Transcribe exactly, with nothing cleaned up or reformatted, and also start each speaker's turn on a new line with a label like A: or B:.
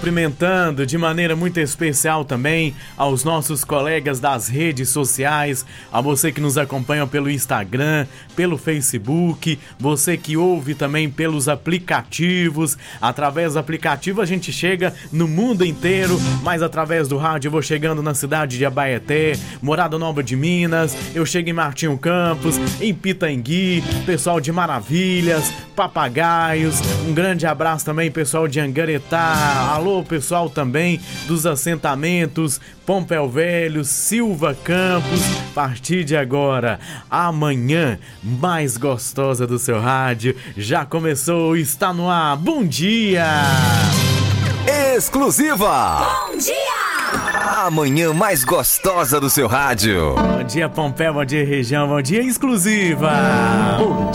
A: cumprimentando de maneira muito especial também aos nossos colegas das redes sociais, a você que nos acompanha pelo Instagram, pelo Facebook, você que ouve também pelos aplicativos. Através do aplicativo a gente chega no mundo inteiro, mas através do rádio eu vou chegando na cidade de Abaeté, Morada Nova de Minas, eu chego em Martinho Campos, em Pitangui, pessoal de Maravilhas, Papagaios, um grande abraço também pessoal de Angaretá, alô pessoal também dos assentamentos Pompéu Velho, Silva Campos. A partir de agora, amanhã mais gostosa do seu rádio já começou, está no ar. Bom dia!
B: Exclusiva!
C: Bom dia!
B: Amanhã mais gostosa do seu rádio.
A: Bom dia Pompéu, bom dia região, bom dia exclusiva! Bom